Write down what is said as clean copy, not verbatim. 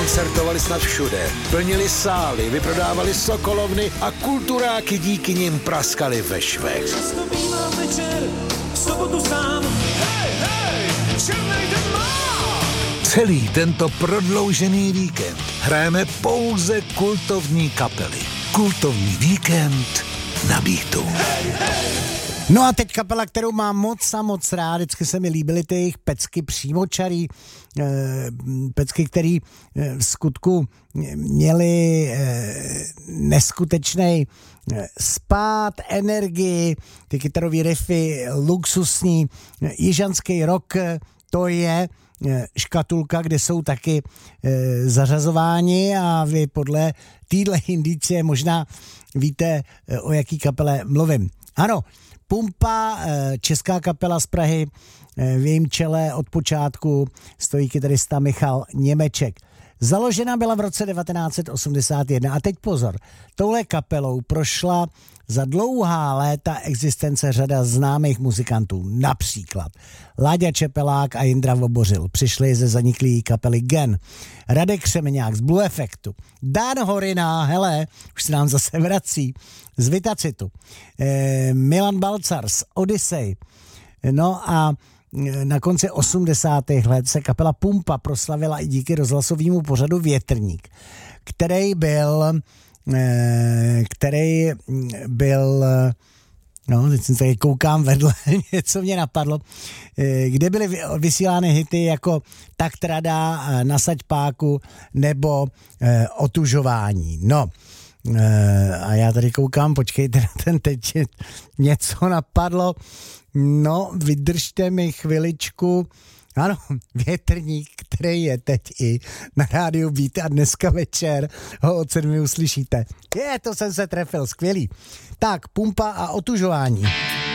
koncertovali snad všude. Plnili sály, vyprodávali sokolovny a kulturáky díky nim praskali ve švech. Často bývá večer, v sobotu sám. Hej, hej, černej den má! Celý tento prodloužený víkend hrajeme pouze kultovní kapely. Kultovní víkend na Beatu. Hej, hej. No a teď kapela, kterou mám moc a moc rád, vždycky se mi líbily ty jejich pecky přímočarý, pecky, který v skutku měli neskutečnej spád, energii, ty kytarový riffy, luxusní, jižanský rock, to je škatulka, kde jsou taky zařazováni a vy podle téhle indicie možná víte, o jaký kapele mluvím. Ano, Pumpa, česká kapela z Prahy, v jejím čele od počátku stojí kytarista Michal Němeček. Založena byla v roce 1981 a teď pozor, touhle kapelou prošla za dlouhá léta existence řada známých muzikantů, například Láďa Čepelák a Jindra Vobořil, přišli ze zaniklý kapely Gen, Radek Křemeňák z Blue Effectu, Dan Horina, hele, už se nám zase vrací, z Vitacitu, Milan Balcar z Odyssey, no a na konci 80. let se kapela Pumpa proslavila i díky rozhlasovému pořadu Větrník, který byl, no, teď jsem tady koukám vedle, něco mě napadlo, kde byly vysílány hity jako Tak trada, Nasaď páku nebo Otužování. No, a já tady koukám, počkejte na ten, teď něco napadlo, no, vydržte mi chviličku. Ano, Větrník, který je teď i na rádiu Beat a dneska večer ho od 7 uslyšíte. To jsem se trefil, skvělý. Tak, Pumpa a Otužování.